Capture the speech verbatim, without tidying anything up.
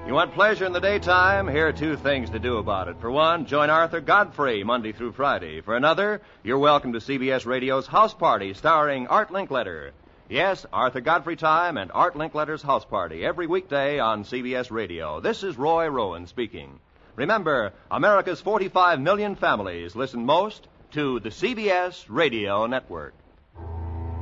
You want pleasure in the daytime? Here are two things to do about it. For one, join Arthur Godfrey Monday through Friday. For another, you're welcome to C B S Radio's House Party starring Art Linkletter. Yes, Arthur Godfrey Time and Art Linkletter's House Party every weekday on C B S Radio. This is Roy Rowan speaking. Remember, America's forty-five million families listen most to the C B S Radio Network.